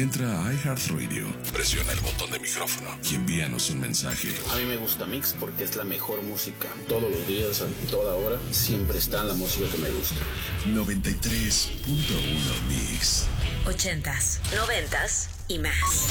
Entra a iHeartRadio, presiona el botón de micrófono y envíanos un mensaje. A mí me gusta Mix porque es la mejor música. Todos los días, a toda hora, siempre está la música que me gusta. 93.1 Mix. 80s, 90s y más.